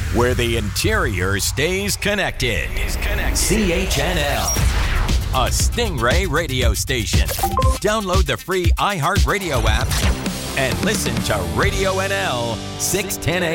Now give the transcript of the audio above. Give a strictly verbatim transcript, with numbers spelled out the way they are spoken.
where the interior stays connected. C H N L, a Stingray radio station. Download the free iHeartRadio app and listen to Radio N L six ten A M.